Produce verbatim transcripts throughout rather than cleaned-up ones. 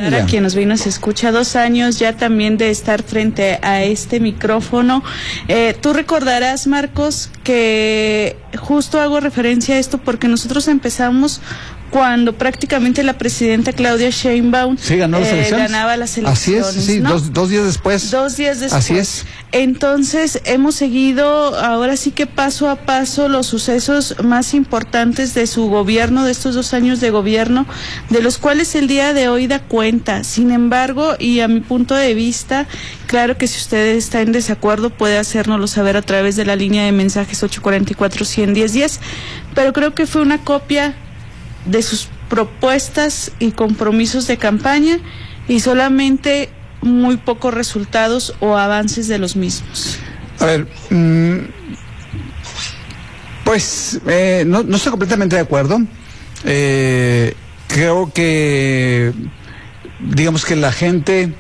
Para quien nos vino se escucha, dos años ya también de estar frente a este micrófono. Eh, tú recordarás, Marcos, que justo hago referencia a esto porque nosotros empezamos cuando prácticamente la presidenta Claudia Sheinbaum sí, ganó las eh, elecciones. ganaba las elecciones. Así es, sí, ¿no? dos, dos días después. Dos días después. Así es. Entonces hemos seguido ahora sí que paso a paso los sucesos más importantes de su gobierno, de estos dos años de gobierno, de los cuales el día de hoy da cuenta. Sin embargo, y a mi punto de vista, claro que si usted está en desacuerdo puede hacérnoslo saber a través de la línea de mensajes ocho cuatro cuatro, uno cero uno cero, pero creo que fue una copia de sus propuestas y compromisos de campaña y solamente muy pocos resultados o avances de los mismos. A ver, mmm, pues eh, no, no estoy completamente de acuerdo. Eh, creo que, digamos que la gente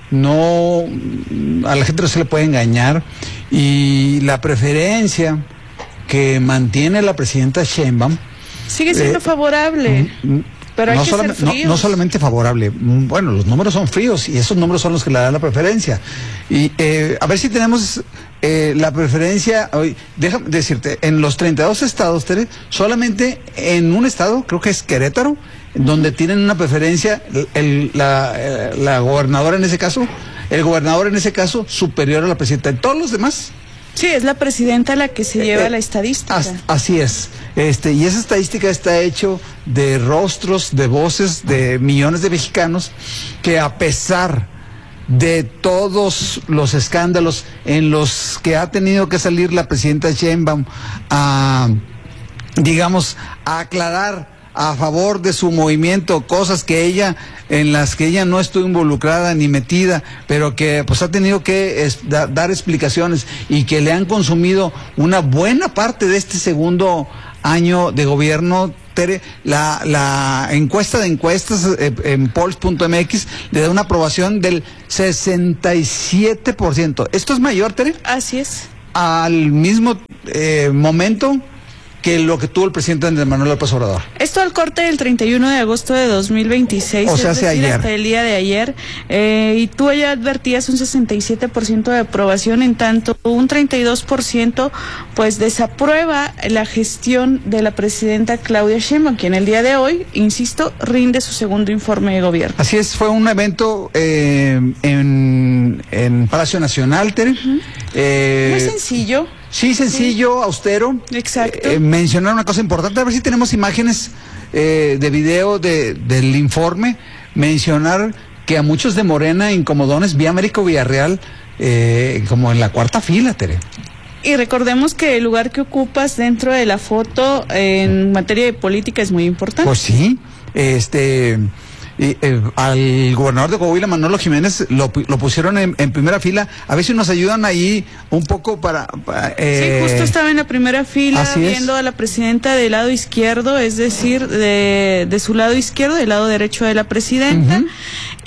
no, a la gente no se le puede engañar y la preferencia que mantiene la presidenta Sheinbaum sigue siendo eh, favorable. Mm, Pero hay no, que solamente, ser fríos. no, no solamente favorable, bueno, los números son fríos y esos números son los que le dan la preferencia. Y eh, a ver si tenemos eh, la preferencia, hoy, déjame decirte, en los treinta y dos estados, Tere, solamente en un estado, creo que es Querétaro, uh-huh. donde tienen una preferencia, el, el, la, eh, la gobernadora en ese caso, el gobernador en ese caso, superior a la presidenta. En todos los demás, sí, es la presidenta la que se lleva eh, la estadística. As, así es. Este, y esa estadística está hecho de rostros, de voces de millones de mexicanos que a pesar de todos los escándalos en los que ha tenido que salir la presidenta Sheinbaum a, digamos, a aclarar a favor de su movimiento, cosas que ella, en las que ella no estuvo involucrada ni metida, pero que pues ha tenido que es, da, dar explicaciones y que le han consumido una buena parte de este segundo año de gobierno. Tere, la, la encuesta de encuestas eh, en polls punto m x le da una aprobación del sesenta y siete por ciento. ¿Esto es mayor, Tere? Así es. Al mismo eh, momento que lo que tuvo el presidente Andrés Manuel López Obrador. Esto al corte del treinta y uno de agosto de dos mil veintiséis, o sea, es hace decir, ayer. hasta el día de ayer, eh, y tú ya advertías un sesenta y siete por ciento de aprobación, en tanto un treinta y dos por ciento pues desaprueba la gestión de la presidenta Claudia Sheinbaum, quien el día de hoy, insisto, rinde su segundo informe de gobierno. Así es, fue un evento eh, en, en Palacio Nacional, Tere. Uh-huh. eh, Muy sencillo. Sí, sencillo, sí. Austero. Exacto. Eh, mencionar una cosa importante, a ver si tenemos imágenes eh, de video de, del informe. Mencionar que a muchos de Morena incomodones, vi a Américo Villarreal eh, como en la cuarta fila, Tere. Y recordemos que el lugar que ocupas dentro de la foto en materia de política es muy importante. Pues sí, este... Y, eh, al gobernador de Coahuila, Manolo Jiménez, lo, lo pusieron en, en primera fila. A ver si nos ayudan ahí un poco para... para eh... Sí, justo estaba en la primera fila viendo a la presidenta del lado izquierdo, es decir, de, de su lado izquierdo, del lado derecho de la presidenta. Uh-huh.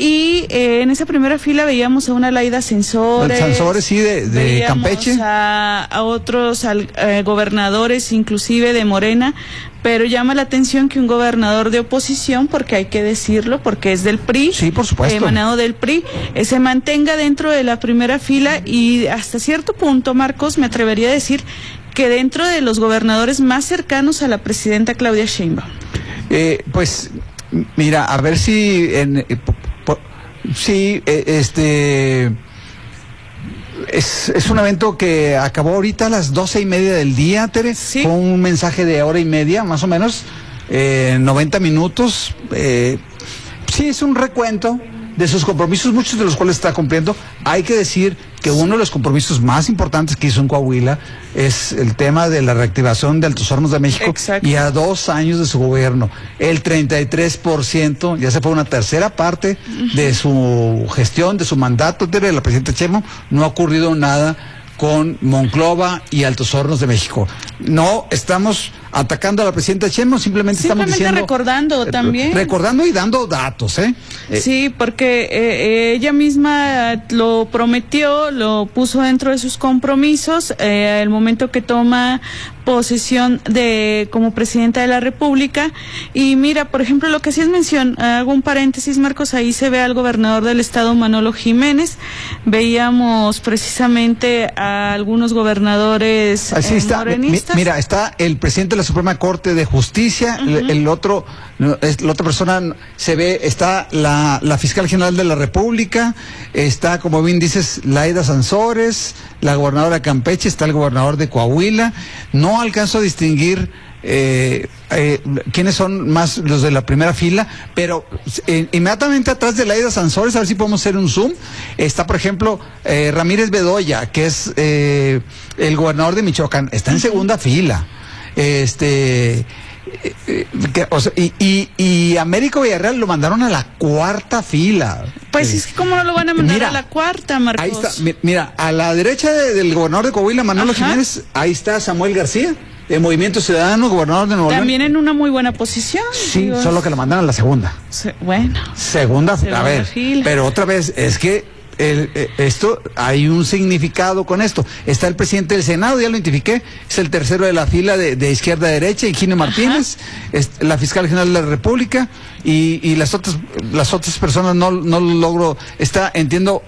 Y eh, en esa primera fila veíamos a una Laida Sansores. Sansores, sí, de, de Campeche. A, a otros al, eh, gobernadores, inclusive de Morena. Pero llama la atención que un gobernador de oposición, porque hay que decirlo, porque es del P R I, sí, por supuesto, emanado del P R I, eh, se mantenga dentro de la primera fila y hasta cierto punto, Marcos, me atrevería a decir que dentro de los gobernadores más cercanos a la presidenta Claudia Sheinbaum. Eh, pues, mira, a ver si, en, eh, po, po, sí, eh, este... Es, es un evento que acabó ahorita a las doce y media del día, Tere. Sí. Con un mensaje de hora y media, más o menos, eh, noventa minutos. Eh, sí, es un recuento de sus compromisos, muchos de los cuales está cumpliendo. Hay que decir que uno de los compromisos más importantes que hizo en Coahuila es el tema de la reactivación de Altos Hornos de México. Exacto. Y a dos años de su gobierno, el treinta y tres por ciento, ya se fue una tercera parte uh-huh. de su gestión, de su mandato de la presidenta Sheinbaum, no ha ocurrido nada con Monclova y Altos Hornos de México. No estamos atacando a la presidenta Sheinbaum, simplemente, simplemente estamos diciendo... recordando eh, también. Recordando y dando datos, ¿eh? eh sí, porque eh, ella misma lo prometió, lo puso dentro de sus compromisos, eh, el momento que toma posesión de como presidenta de la República. Y mira, por ejemplo, lo que sí es mención, hago un paréntesis, Marcos, ahí se ve al gobernador del estado, Manolo Jiménez. Veíamos precisamente a algunos gobernadores Así eh, está. morenistas. Mira, está el presidente de la Suprema Corte de Justicia, uh-huh. el, el otro, es, la otra persona se ve, está la, la fiscal general de la República, está, como bien dices, Laida Sansores, la gobernadora de Campeche, está el gobernador de Coahuila. No alcanzo a distinguir eh, eh, quiénes son más los de la primera fila, pero eh, inmediatamente atrás de Laida Sansores, a ver si podemos hacer un zoom, está, por ejemplo, eh, Ramírez Bedoya, que es eh, el gobernador de Michoacán, está en segunda fila. Este... Eh, que, o sea, y, y, y Américo Villarreal lo mandaron a la cuarta fila. Pues eh, es que cómo no lo van a mandar mira, a la cuarta, Marcos. Ahí está, mira, a la derecha de, del gobernador de Coahuila, Manolo Ajá. Jiménez, ahí está Samuel García, de Movimiento Ciudadano, gobernador de Nuevo León. También en una muy buena posición. Sí, digo, solo que lo mandaron a la segunda. Se, bueno. Segunda, segunda a ver, fila. Pero otra vez, es que El, esto, hay un significado con esto. Está el presidente del Senado, ya lo identifiqué, es el tercero de la fila de, de izquierda a derecha, Higinio Martínez, es la fiscal general de la República, y, y las otras las otras personas no, no lo logro. Está, entiendo,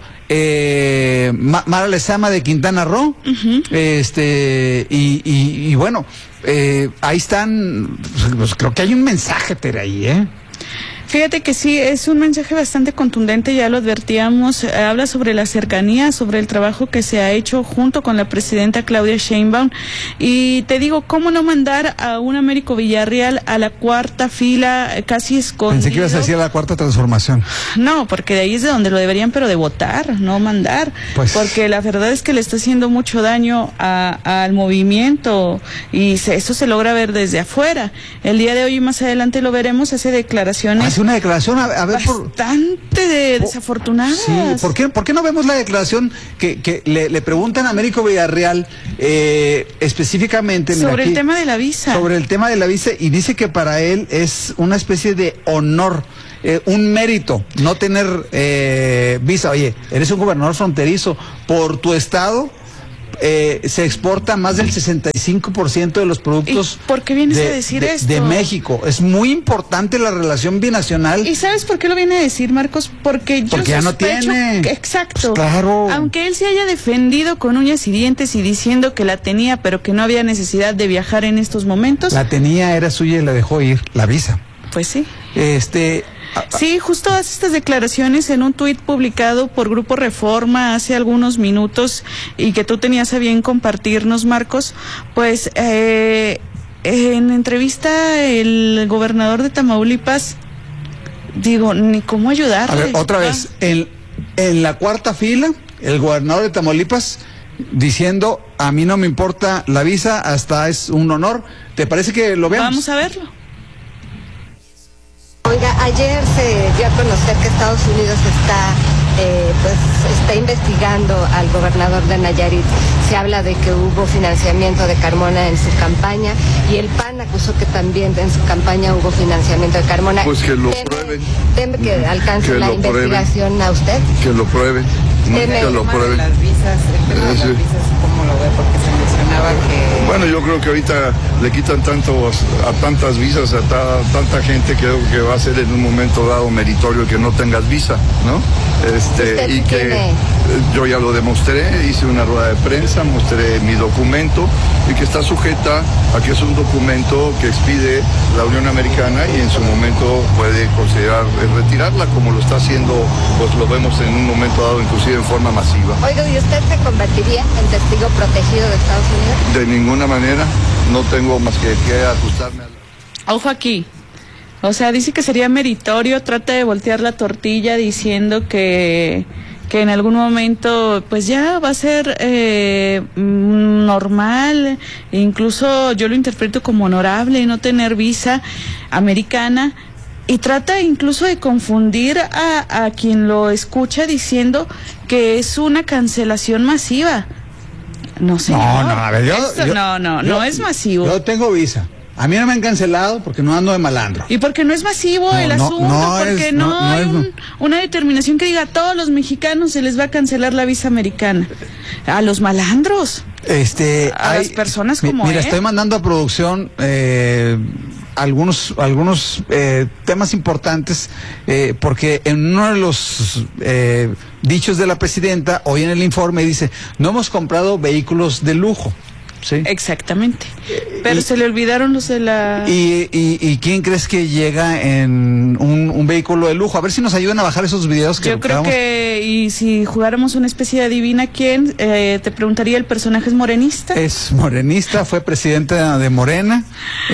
eh, Mara Lezama de Quintana Roo, uh-huh. este, y, y, y bueno, eh, ahí están, pues, creo que hay un mensaje, Tere, ahí, ¿eh? Fíjate que sí, es un mensaje bastante contundente, ya lo advertíamos, eh, habla sobre la cercanía, sobre el trabajo que se ha hecho junto con la presidenta Claudia Sheinbaum, y te digo, ¿cómo no mandar a un Américo Villarreal a la cuarta fila, eh, casi escondido? Pensé que ibas a decir la cuarta transformación. No, porque de ahí es de donde lo deberían, pero de votar, no mandar, pues... porque la verdad es que le está haciendo mucho daño a, al movimiento, y se, eso se logra ver desde afuera. El día de hoy y más adelante lo veremos, hace declaraciones... Hace una declaración, a, a ver, bastante por, desafortunada. Sí, ¿por qué, ¿por qué no vemos la declaración que, que le, le preguntan a Américo Villarreal eh, específicamente? Sobre mira, aquí, el tema de la visa. Sobre el tema de la visa, y dice que para él es una especie de honor, eh, un mérito, no tener eh, visa. Oye, eres un gobernador fronterizo, por tu estado... Eh, se exporta más del sesenta y cinco por ciento de los productos. ¿Y por qué vienes de, a decir de, esto? De México. Es muy importante la relación binacional. ¿Y sabes por qué lo viene a decir, Marcos? Porque yo Porque ya no tiene. Que, exacto. Pues claro. Aunque él se haya defendido con uñas y dientes y diciendo que la tenía, pero que no había necesidad de viajar en estos momentos. La tenía, era suya y la dejó ir, la visa. Pues sí. Este... Sí, justo hace estas declaraciones en un tuit publicado por Grupo Reforma hace algunos minutos y que tú tenías a bien compartirnos, Marcos. Pues eh, en entrevista el gobernador de Tamaulipas, digo, ni cómo ayudarle. A ver, otra vez, en, en la cuarta fila, el gobernador de Tamaulipas diciendo, a mí no me importa la visa, hasta es un honor. ¿Te parece que lo veamos? Vamos a verlo. Oiga, ayer se dio a conocer que Estados Unidos está, eh, pues, está investigando al gobernador de Nayarit. Se habla de que hubo financiamiento de Carmona en su campaña y el P A N acusó que también en su campaña hubo financiamiento de Carmona. Pues que lo teme, prueben. ¿Teme que alcance que la lo investigación prueben. a usted? Que lo prueben. Teme, que lo prueben. Las visas, el tema de las visas, ¿cómo lo ve? Porque se mencionaba que... Bueno, yo creo que ahorita le quitan tantos, a tantas visas, a ta, tanta gente, creo que va a ser en un momento dado meritorio que no tengas visa, ¿no? Este, y que tiene... yo ya lo demostré, hice una rueda de prensa, mostré mi documento y que está sujeta a que es un documento que expide la Unión Americana y en su momento puede considerar retirarla, como lo está haciendo, pues lo vemos en un momento dado, inclusive en forma masiva. Oiga, ¿y usted se convertiría en testigo protegido de Estados Unidos? De ninguna manera, no tengo más que, que ajustarme a la... Ojo aquí. O sea, dice que sería meritorio, trata de voltear la tortilla diciendo que, que en algún momento pues ya va a ser eh, normal, incluso yo lo interpreto como honorable no tener visa americana, y trata incluso de confundir a, a quien lo escucha diciendo que es una cancelación masiva. No sé. No, no, a ver, yo, Esto, yo no, no, yo, no es masivo. Yo tengo visa. A mí no me han cancelado porque no ando de malandro. Y porque no es masivo No, el no, asunto, no porque es- no, no- no hay es- un- una determinación que diga a todos los mexicanos se les va a cancelar la visa americana. A los malandros. Este, A las personas mi- como Mira, él. estoy mandando a producción eh, algunos algunos eh, temas importantes eh, porque en uno de los eh, dichos de la presidenta hoy en el informe dice no hemos comprado vehículos de lujo. Sí. Exactamente. Pero y- se le olvidaron los de la... ¿Y, y, y quién crees que llega en un, un vehículo de lujo? A ver si nos ayudan a bajar esos videos que Yo creo grabamos. que, y si jugáramos una especie de adivina quién, eh, te preguntaría, ¿el personaje es morenista? Es morenista, fue presidenta de Morena,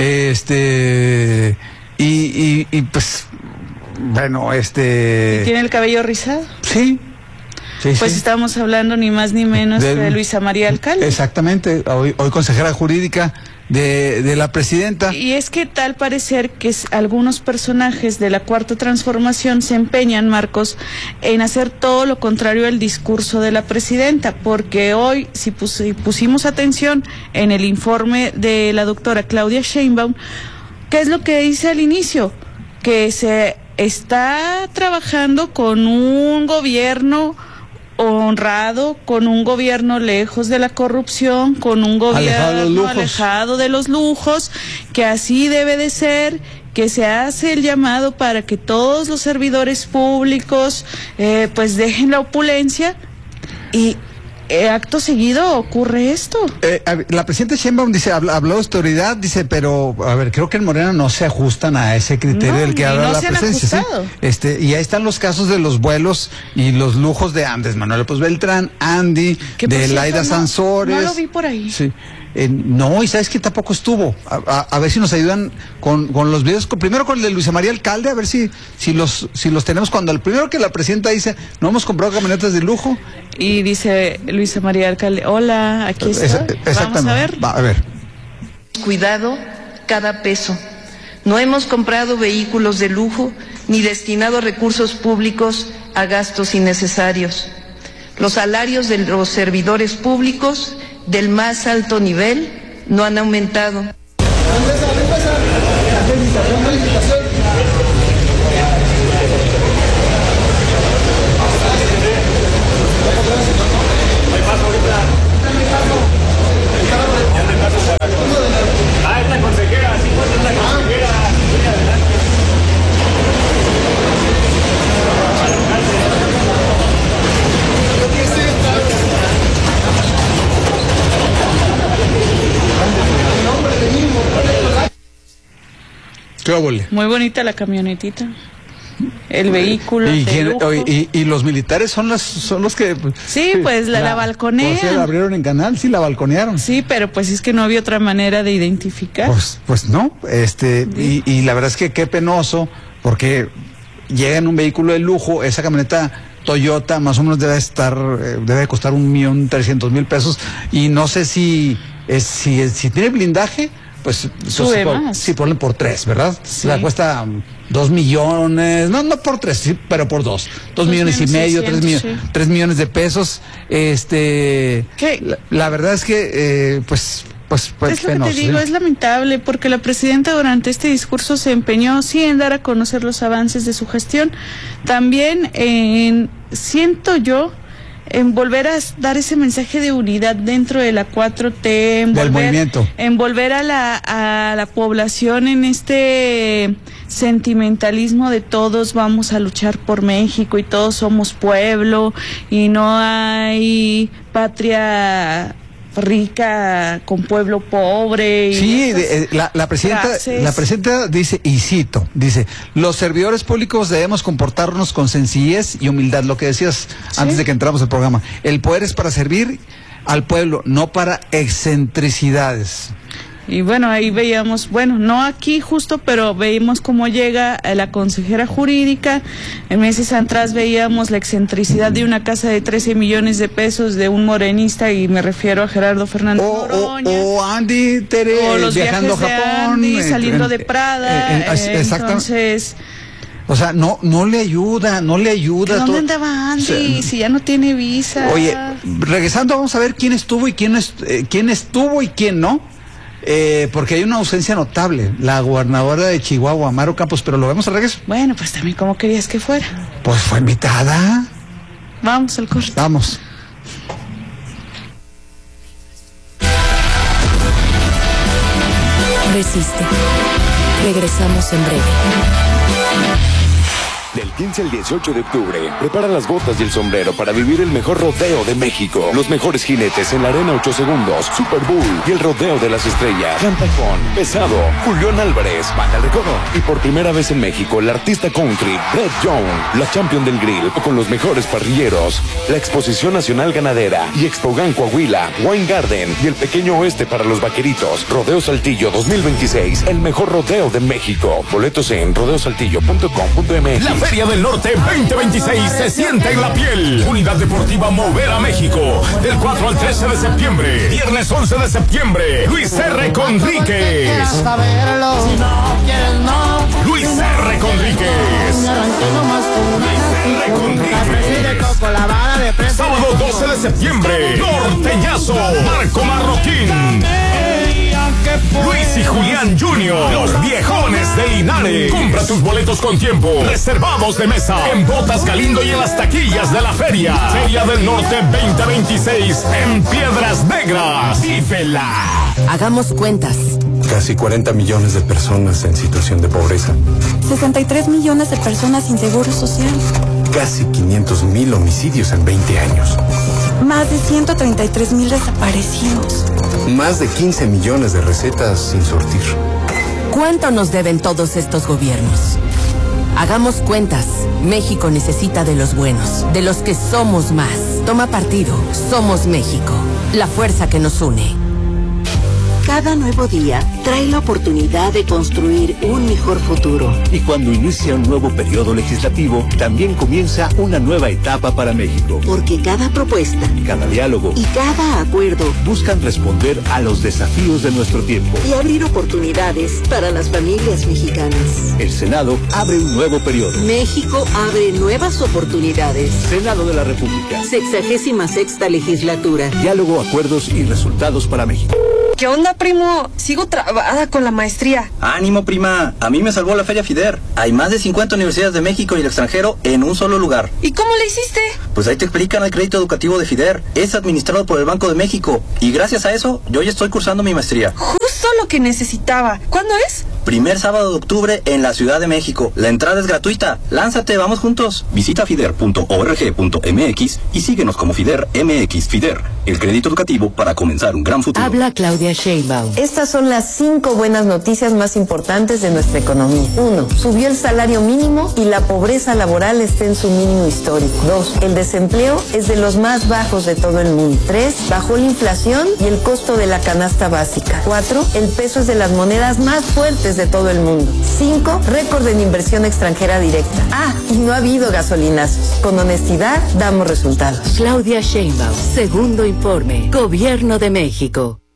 este, y, y, y pues, bueno, este... ¿Tiene el cabello rizado? Sí. Sí, Pues sí. estábamos hablando ni más ni menos Del- de Luisa María Alcalde. Exactamente, hoy, hoy consejera jurídica de, de la presidenta. Y es que tal parecer que es- algunos personajes de la Cuarta Transformación se empeñan, Marcos, en hacer todo lo contrario al discurso de la presidenta, porque hoy, si, pus- si pusimos atención en el informe de la doctora Claudia Sheinbaum, ¿qué es lo que dice al inicio? Que se está trabajando con un gobierno honrado, con un gobierno lejos de la corrupción, con un Alejado de los gobierno lujos. alejado de los lujos, que así debe de ser, que se hace el llamado para que todos los servidores públicos eh, pues dejen la opulencia y eh, acto seguido ocurre esto. Eh, a ver, la presidenta Sheinbaum dice, habla- habló de autoridad, dice, pero, a ver, creo que en Morena no se ajustan a ese criterio No, del que y habla no la se han presidencia. ¿sí? ajustado. Este, y ahí están los casos de los vuelos y los lujos de Andrés Manuel López Beltrán, Andy, Que, por de cierto, Laida no- Sansores. no lo vi por ahí. Sí. Eh, no, y sabes que tampoco estuvo. A, a- a ver si nos ayudan con, con los videos. Con- primero con el de Luisa María Alcalde, a ver si, si los, si los tenemos. Cuando el primero que la presidenta dice, no hemos comprado camionetas de lujo. Y dice Luisa María Alcalde, hola, aquí estoy. Esa- Vamos exactamente. a ver. Va, a ver. Cuidado cada peso. No hemos comprado vehículos de lujo ni destinado recursos públicos a gastos innecesarios. Los salarios de los servidores públicos del más alto nivel no han aumentado. ¿Qué óvole? Muy bonita la camionetita. El vehículo. Y, de quién- lujo. y- y los militares son los, son los que... pues, Sí, pues, la- la balconean. O sea, la abrieron en canal, sí, la balconearon. Sí, pero pues es que no había otra manera de identificar. Pues, pues no, este, y, y la verdad es que qué penoso, porque llega en un vehículo de lujo, esa camioneta Toyota más o menos debe estar, eh, debe costar un millón trescientos mil pesos, y no sé si, es, si, si tiene blindaje, pues Sube por- más. sí, ponle por tres, ¿verdad? Sí. La cuesta um, dos millones, no, no por tres, sí, pero por dos, dos Dos millones y millones medio, tres, millo- seiscientos, sí. tres millones de pesos, este, ¿Qué? la, la verdad es que, eh, pues, pues, pues es lo que penoso, te digo, ¿sí? es lamentable porque la presidenta durante este discurso se empeñó sí en dar a conocer los avances de su gestión, también en, siento yo, en volver a dar ese mensaje de unidad dentro de la cuatro T, en Del volver, movimiento. en volver a la, a la población en este sentimentalismo de todos vamos a luchar por México y todos somos pueblo y no hay patria rica con pueblo pobre. Y Sí, esas de- eh, la, la presidenta, frases. la presidenta dice, y cito, dice, los servidores públicos debemos comportarnos con sencillez y humildad, lo que decías Sí. antes de que entramos al programa. El poder es para servir al pueblo, no para excentricidades. Y bueno, ahí veíamos, bueno, no aquí justo, pero veíamos cómo llega eh, la consejera jurídica. En meses atrás veíamos la excentricidad de una casa de trece millones de pesos de un morenista, y me refiero a Gerardo Fernández O, o, Noroña. o Andy Tere O los viajando a viajes de Japón. Andy, eh, saliendo eh, de Prada. eh, eh, eh, exacta- entonces, O sea, no, no le ayuda, no le ayuda. ¿dónde todo- andaba Andy? O sea, si ya no tiene visa. Oye, regresando, vamos a ver quién estuvo y quién, no est- eh, quién estuvo y quién no eh, porque hay una ausencia notable, la gobernadora de Chihuahua, Maru Campos, pero lo vemos al regreso. Bueno, pues también cómo querías que fuera. Pues fue invitada. Vamos al corte. Vamos. Resiste. Regresamos en breve. Del quince al dieciocho de octubre, prepara las botas y el sombrero para vivir el mejor rodeo de México. Los mejores jinetes en la arena ocho segundos, Super Bowl y el rodeo de las estrellas. Canta con Pesado, Julián Álvarez, Banda de Recodo. Y por primera vez en México, el artista country, Brett Young, la champion del grill, con los mejores parrilleros. La Exposición Nacional Ganadera y Expogan Coahuila, Wine Garden y el Pequeño Oeste para los vaqueritos. Rodeo Saltillo dos mil veintiséis, el mejor rodeo de México. Boletos en rodeo saltillo punto com punto m x. La Feria del Norte veinte veintiséis se siente en la piel. Unidad Deportiva Mover a México. Del cuatro al trece de septiembre. Viernes once de septiembre. Luis R. Conríquez. Luis R. Conríquez. Luis R. Conríquez. Sábado doce de septiembre. Norteñazo. Marco Marroquín. Luis y Julián junior Los Viejones de Linares. Compra tus boletos con tiempo. Reservados de mesa. En Botas Galindo y en las taquillas de la feria. Feria del Norte veinte veintiséis. En Piedras Negras. ¡Vívela! Hagamos cuentas. Casi cuarenta millones de personas en situación de pobreza. sesenta y tres millones de personas sin seguro social. Casi quinientos mil homicidios en veinte años. Más de ciento treinta y tres mil desaparecidos. Más de quince millones de recetas sin surtir. ¿Cuánto nos deben todos estos gobiernos? Hagamos cuentas. México necesita de los buenos, de los que somos más. Toma partido. Somos México. La fuerza que nos une. Cada nuevo día trae la oportunidad de construir un mejor futuro. Y cuando inicia un nuevo periodo legislativo, también comienza una nueva etapa para México. Porque cada propuesta, cada diálogo y cada acuerdo buscan responder a los desafíos de nuestro tiempo y abrir oportunidades para las familias mexicanas. El Senado abre un nuevo periodo. México abre nuevas oportunidades. Senado de la República. Sexagésima sexta legislatura. Diálogo, acuerdos y resultados para México. ¿Qué onda, primo? Sigo trabada con la maestría. Ánimo, prima. A mí me salvó la Feria FIDER. Hay más de cincuenta universidades de México y el extranjero en un solo lugar. ¿Y cómo le hiciste? Pues ahí te explican el crédito educativo de FIDER. Es administrado por el Banco de México. Y gracias a eso, yo ya estoy cursando mi maestría. Justo lo que necesitaba. ¿Cuándo es? Primer sábado de octubre en la Ciudad de México. La entrada es gratuita. Lánzate, vamos juntos. Visita fider punto org punto m x y síguenos como FIDER M X. FIDER, el crédito educativo para comenzar un gran futuro. Habla Claudia Sheinbaum. Estas son las cinco buenas noticias más importantes de nuestra economía. Uno, subió el salario mínimo y la pobreza laboral está en su mínimo histórico. Dos, el desempleo es de los más bajos de todo el mundo. Tres, bajó la inflación y el costo de la canasta básica. Cuatro, el peso es de las monedas más fuertes de todo el mundo. Cinco, récord en inversión extranjera directa. Ah, y no ha habido gasolinazos. Con honestidad damos resultados. Claudia Sheinbaum, segundo informe. Gobierno de México.